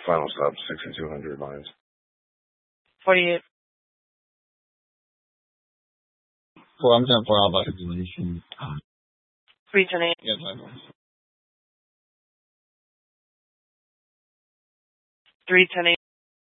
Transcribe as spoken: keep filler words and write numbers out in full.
final stop, sixty-two hundred lines. forty-eight. Four, I'm ten four Alpha. Simulation. three ten eight. Yeah, five four. three ten eight.